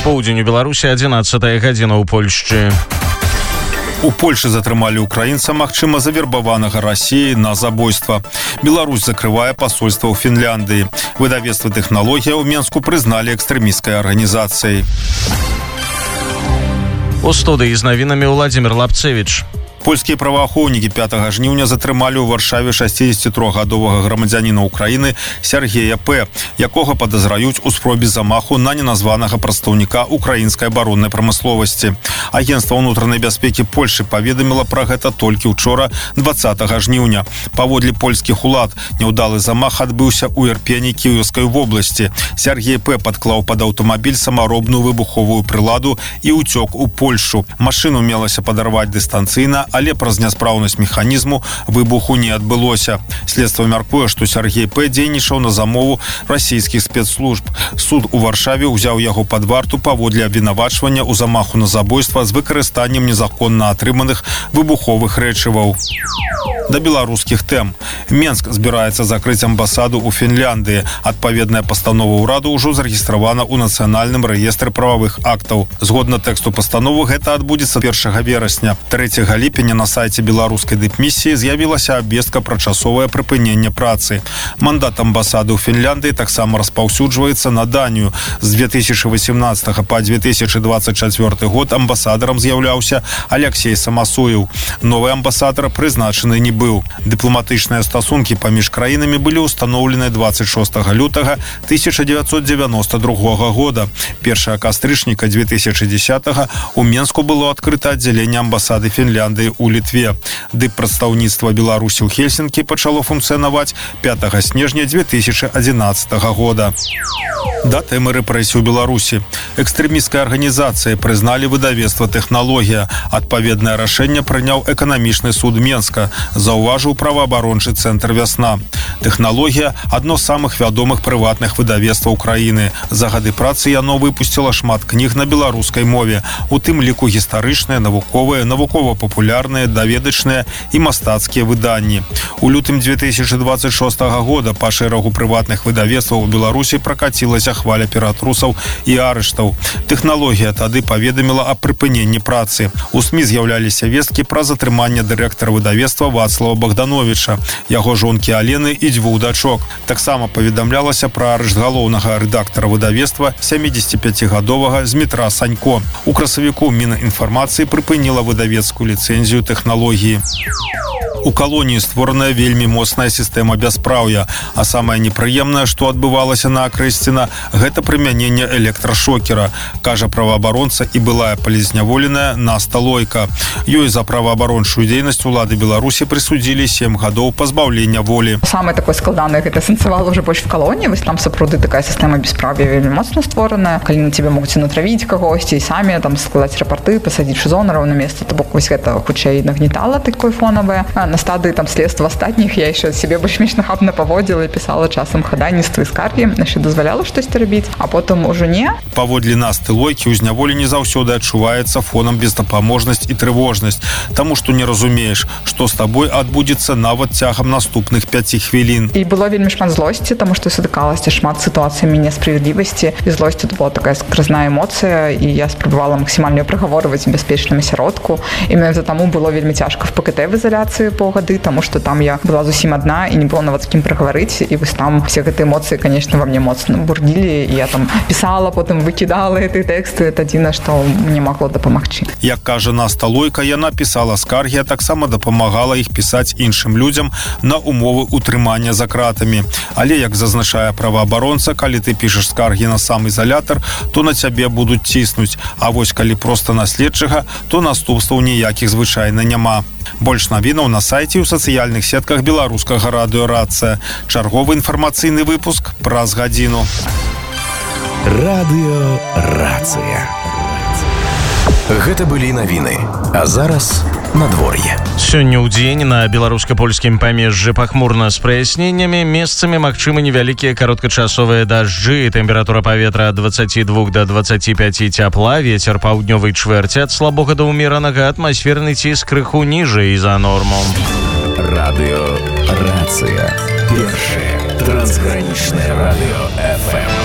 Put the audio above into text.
Поўдзень у Беларусі, 11 гадзіна ў Польшчы. У Польшы затрымалі украінца, магчыма, завербаванага Расіяй на забойства. Беларусь закрывае посольство ў Фінляндыі. Выдавецтва «Тэхналогія» ў Менску прызналі экстрэмісцкай арганізацыяй. У студыі з навінамі Владзімир Лапцевіч. Польскія праваахоўнікі 5 жніўня затрымалі ў Варшаве 63-гадовага грамадзяніна Украіны Сергея П., якога падазраюць у спробе замаху на неназванага прадстаўніка украінскай абароннай прамысловасці. Агенцтва ўнутранай бяспекі Польшы паведаміла пра гэта толькі ўчора, 20 жніўня. Паводле польскіх улад, няўдалы замах адбыўся ў Ірпені Кіеўскай вобласці. Сергей П. падклаў пад аўтамабіль самаробную выбуховую прыладу і ўцёк у Польшу. Машыну мелася падарваць дыстанцыйна, але праз няспраўнасць механізму выбуху не адбылося. Следства мяркуе, што Сергей П. дзейнічаў на замову расійскіх спецслужб. Суд у Варшаве ўзяў яго пад варту паводле абвінавачвання ў замаху на забойства з выкарыстаннем незаконна атрыманых выбуховых рэчываў. Да беларускіх тэм. Менск збіраецца закрыць амбасаду ў Фінляндыі. Адпаведная пастанова ўраду ўжо зарэгістравана ў нацыянальным рэестры прававых актаў. Згодна тэксту пастановы, гэта адбудзецца 1 верасня. 3 ліпеня на сайце беларускай дыпмісіі з'явілася абвестка пра часовае прыпыненне працы. Мандат амбасады ў Фінляндыі таксама распаўсюджваецца на Данію. З 2018 па 2024 год амбасадарам з'яўляўся Алексей Самасуеў. Новы амбасадар прызначаны не быў. Дыпламатычныя стасункі паміж краінамі былі ўстаноўлены 26 лютага 1992 года. 1 кастрычніка 2010 у Менску было адкрыта аддзяленне амбасады Фінляндыі ў Літве. Дыппрадстаўніцтва Беларусі ў Хельсінкі пачало функцыянаваць 5 снежня 2011 года. Да тэмы рэпрэсій у Беларусі. Экстрэмісцкай арганізацыяй прызналі выдавецтва «Тэхналогія». Адпаведнае рашэнне прыняў эканамічны суд Менска, заўважыў праваабарончы цэнтр «Вясна». «Тэхналогія» – адно з самых вядомых прыватных выдавецтваў краіны. За гады працы яно выпусціла шмат кніг на беларускай мове, у тым ліку гістарычныя, навуковыя, навукова-папулярныя, даведачныя і мастацкія выданні. У лютым 2026 года па шэрагу прыватных выдавецтваў у Беларусі пракацілася хваля ператрусаў і арыштаў. «Тэхналогія» тады паведаміла аб прыпыненні працы. У СМІ з'яўляліся весткі пра затрыманне дырэктара выдавецтва Вацлава Богдановича, яго жонкі Алены і 2 дачок. Таксама паведамлялася пра арышт галоўнага рэдактара выдавецтва 75-гадовага Змітра Санько. У красавіку Мінінфармацыі прыпыніла выдавецкую ліцэнзію «Тэхналогіі». У калоніі створаная вельмі моцная сістэма бяспраўя, а самае непрыемнае, што адбывалася на Акрэсціна, гэта прымяненне электрашокера, кажа праваабаронца і былая палізняволеная Наста Лойка. Ёй за праваабарончую дзейнасць улады Беларусі прысудзілі 7 гадоў пазбаўлення волі. Самае такое складанае гэта сэнсавала ўжо больш в калоніі, вось там сапраўды такая сістэма бяспраўя вельмі моцна створаная, калі на цябе могуць натравіць кагосьці і самі там складаць рапарты, пасадзіць шызонараў на месца, то бок вось гэта хутчэй нагнетала такое фонавае. На стадыі там следства астатніх я яшчэ сябе больш-менш нахабна паводзіла і пісала часам хадайніцтвы і скаргі, яшчэ дазваляла штосьці рабіць, а потым ужо не. Паводле Насты Лойкі ў зняволенні заўсёды адчуваецца фонам бездапаможнасць і трывожнасць, таму што не разумееш, што з табой адбудзецца нават цягам наступных 5 хвілін. І было вельмі шмат злосці, таму што сутыкалася шмат сітуацыямі несправядлівасці, і злосць тут была такая скразная эмоцыя, і я спрабавала максімальна прыгаворваць бяспечным асяродку. І менавіта таму было вельмі цяжка в ПКТ в изоляцыі паўгады, таму што там я была зусім адна і не было нават з кім прагаварыць, і вось там все гэтыя эмоцыі, конечно, во мне моцна бурдзілі, і я там пісала, потым выкідала гэтыя тэксты, это адзінае, што мне магло дапамагчы. Як кажа Наста Лойка, яна пісала скаргі, а таксама дапамагала іх пісаць іншым людзям на умовы утрымання за кратамі. Але, як зазначае праваабаронца, калі ты пішаш скаргі на сам ізалятар, то на цябе будуць ціснуць, а вось калі проста на следчага, то наступстваў ніякіх звычайна няма. Больш навінаў на сайце і ў сацыяльных сетках беларускага радыё «Рацыя». Чарговы інфармацыйны выпуск праз гадзіну. Радыё «Рацыя». Гэта былі навіны. А зараз надвор'е. Сёння ў дзень на беларуска-польскім памежжы пахмурна з праясненнямі, месцамі магчымы невялікія кароткачасовыя дажджы, тэмпература паветра ад 22 до 25 цяпла, вецер паўднёвай чвэрці ад слабога да ўмеранага, атмасферны ціск крыху ніжэй за норму. Радыё «Рацыя». Першае трансгранічнае радыё FM.